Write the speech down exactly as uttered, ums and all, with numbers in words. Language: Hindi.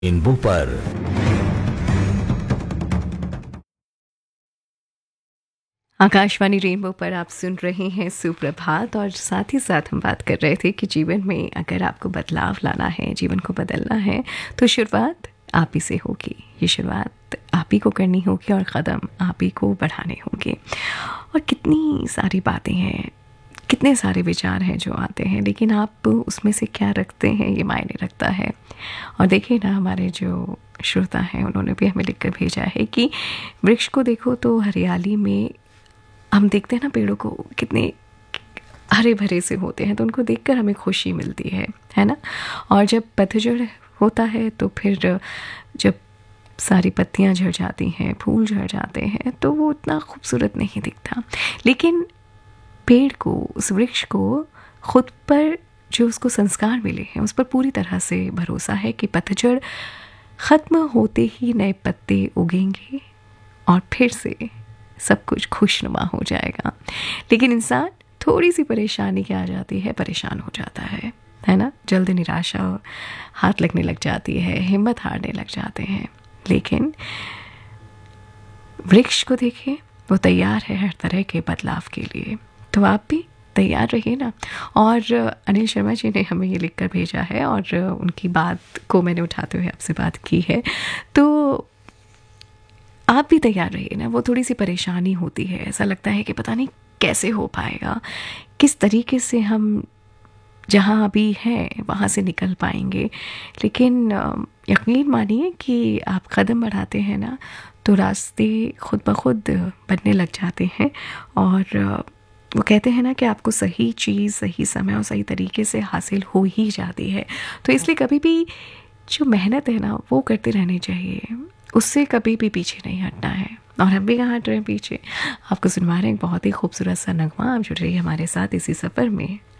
रेनबो पर। आकाशवाणी रेनबो पर आप सुन रहे हैं सुप्रभात, और साथ ही साथ हम बात कर रहे थे कि जीवन में अगर आपको बदलाव लाना है, जीवन को बदलना है, तो शुरुआत आप ही से होगी। ये शुरुआत आप ही को करनी होगी और क़दम आप ही को बढ़ाने होंगे। और कितनी सारी बातें हैं, कितने सारे विचार हैं जो आते हैं, लेकिन आप उसमें से क्या रखते हैं ये मायने रखता है। और देखिए ना, हमारे जो श्रोता हैं उन्होंने भी हमें लिखकर भेजा है कि वृक्ष को देखो तो हरियाली में हम देखते हैं ना, पेड़ों को कितने हरे भरे से होते हैं, तो उनको देखकर हमें खुशी मिलती है है ना। और जब पतझड़ होता है तो फिर जब सारी पत्तियां झड़ जाती हैं, फूल झड़ जाते हैं, तो वो उतना खूबसूरत नहीं दिखता। लेकिन पेड़ को, उस वृक्ष को खुद पर जो उसको संस्कार मिले हैं, उस पर पूरी तरह से भरोसा है कि पतझड़ ख़त्म होते ही नए पत्ते उगेंगे और फिर से सब कुछ खुशनुमा हो जाएगा। लेकिन इंसान थोड़ी सी परेशानी क्या आ जाती है, परेशान हो जाता है है ना। जल्द निराशा हाथ लगने लग जाती है, हिम्मत हारने लग जाते हैं। लेकिन वृक्ष को देखिए, वो तैयार है हर तरह के बदलाव के लिए, तो आप भी तैयार रहिए ना। और अनिल शर्मा जी ने हमें ये लिखकर भेजा है और उनकी बात को मैंने उठाते हुए आपसे बात की है, तो आप भी तैयार रहिए ना। वो थोड़ी सी परेशानी होती है, ऐसा लगता है कि पता नहीं कैसे हो पाएगा, किस तरीके से हम जहाँ अभी हैं वहाँ से निकल पाएंगे। लेकिन यकीन मानिए कि आप कदम बढ़ाते हैं ना, तो रास्ते खुद ब खुद बनने लग जाते हैं। और वो कहते हैं ना कि आपको सही चीज़ सही समय और सही तरीके से हासिल हो ही जाती है। तो इसलिए कभी भी जो मेहनत है ना, वो करते रहनी चाहिए, उससे कभी भी पीछे नहीं हटना है। और हम भी कहाँ हट रहे हैं पीछे। आपको सुनवा रहे हैं एक बहुत ही खूबसूरत सा नगमा। आप जुड़ रही है हमारे साथ इसी सफ़र में।